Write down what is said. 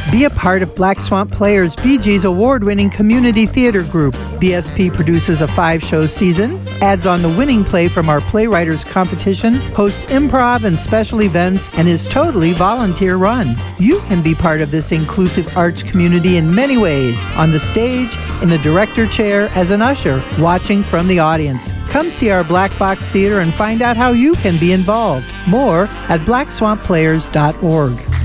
Be a part of Black Swamp Players, BG's award-winning community theater group. BSP produces a 5-show season, adds on the winning play from our Playwriters competition, hosts improv and special events, and is totally volunteer-run. You can be part of this inclusive arts community in many ways, on the stage, in the director chair, as an usher, watching from the audience. Come see our Black Box Theater and find out how you can be involved. More at blackswampplayers.org.